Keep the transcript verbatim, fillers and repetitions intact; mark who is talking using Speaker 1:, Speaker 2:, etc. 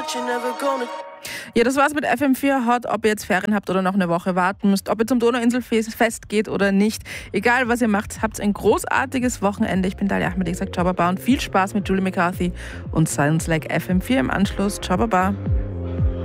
Speaker 1: Ja, das war's mit F M vier Hot. Ob ihr jetzt Ferien habt oder noch eine Woche warten müsst, ob ihr zum Donauinselfest geht oder nicht. Egal, was ihr macht, habt ein großartiges Wochenende. Ich bin Dalia Ahmed, ich sag ciao, baba und viel Spaß mit Julie McCarthy und Sounds Like F M vier im Anschluss. Ciao, baba.